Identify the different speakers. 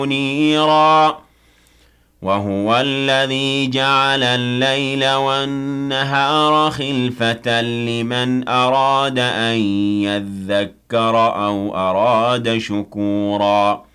Speaker 1: منيرا وهو الذي جعل الليل والنهار خلفة لمن أراد أن يذكر أو أراد شكورا